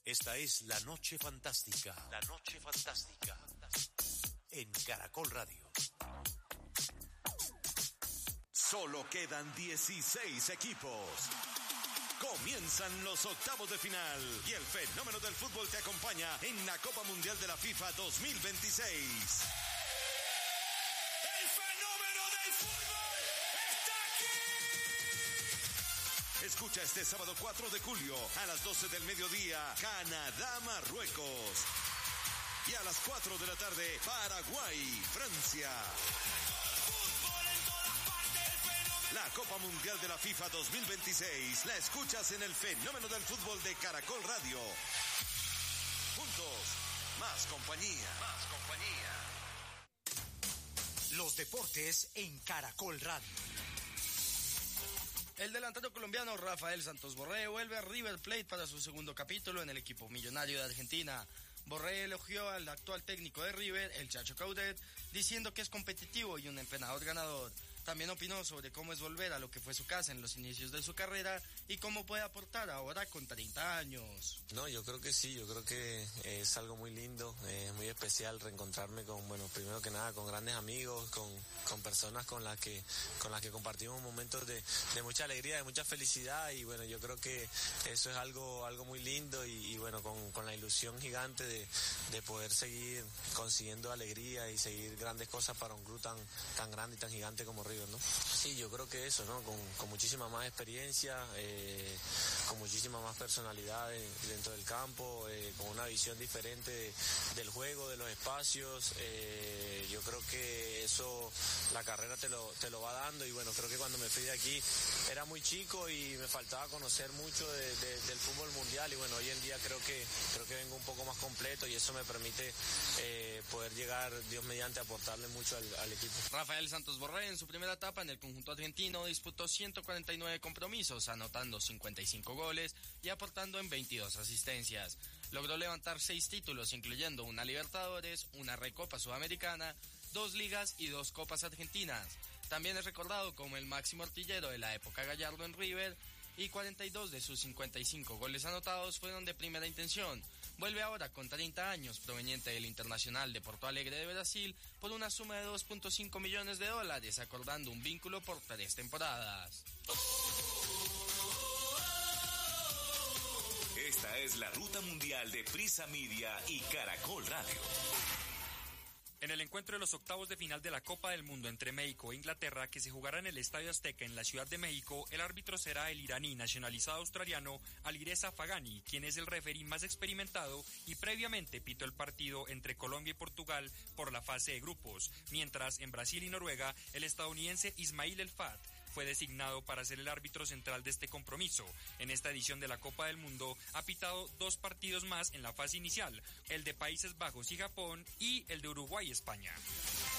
Esta es La Noche Fantástica. La Noche Fantástica. En Caracol Radio. Solo quedan 16 equipos. Comienzan los octavos de final y el fenómeno del fútbol te acompaña en la Copa Mundial de la FIFA 2026. ¡El fenómeno del fútbol está aquí! Escucha este sábado 4 de julio a las 12 del mediodía, Canadá-Marruecos. Y a las 4 de la tarde, Paraguay-Francia. La Copa Mundial de la FIFA 2026 la escuchas en el fenómeno del fútbol de Caracol Radio. Juntos, más compañía. Más compañía. Los deportes en Caracol Radio. El delantero colombiano Rafael Santos Borré vuelve a River Plate para su segundo capítulo en el equipo millonario de Argentina. Borré elogió al actual técnico de River, el Chacho Coudet, diciendo que es competitivo y un entrenador ganador. También opinó sobre cómo es volver a lo que fue su casa en los inicios de su carrera y cómo puede aportar ahora con 30 años. No, yo creo que sí, yo creo que es algo muy lindo, muy especial reencontrarme con, primero que nada con grandes amigos, con personas con las que compartimos momentos de mucha alegría, de mucha felicidad y bueno, yo creo que eso es algo muy lindo y bueno, con la ilusión gigante de poder seguir consiguiendo alegría y seguir grandes cosas para un club tan grande y tan gigante como River, ¿no? Sí, yo creo que eso, ¿no? Con muchísima más experiencia, con muchísima más personalidad dentro del campo, con una visión diferente del juego, de los espacios. Yo creo que eso la carrera te lo va dando y bueno, creo que cuando me fui de aquí era muy chico y me faltaba conocer mucho del fútbol mundial y bueno, hoy en día creo que vengo un poco más completo y eso me permite poder llegar, Dios mediante, a aportarle mucho al equipo. Rafael Santos Borré en su primera etapa en el conjunto argentino disputó 149 compromisos, anotando 55 goles y aportando en 22 asistencias. Logró levantar 6 títulos, incluyendo una Libertadores, una Recopa Sudamericana, 2 ligas y 2 copas argentinas. También es recordado como el máximo artillero de la época Gallardo en River y 42 de sus 55 goles anotados fueron de primera intención. Vuelve ahora con 30 años, proveniente del Internacional de Porto Alegre de Brasil, por una suma de $2.5 millones, acordando un vínculo por 3 temporadas. Esta es la ruta mundial de Prisa Media y Caracol Radio. En el encuentro de los octavos de final de la Copa del Mundo entre México e Inglaterra, que se jugará en el Estadio Azteca en la Ciudad de México, el árbitro será el iraní nacionalizado australiano Alireza Fagani, quien es el referí más experimentado y previamente pitó el partido entre Colombia y Portugal por la fase de grupos, mientras en Brasil y Noruega el estadounidense Ismail El Fat fue designado para ser el árbitro central de este compromiso. En esta edición de la Copa del Mundo ha pitado 2 partidos más en la fase inicial, el de Países Bajos y Japón y el de Uruguay y España.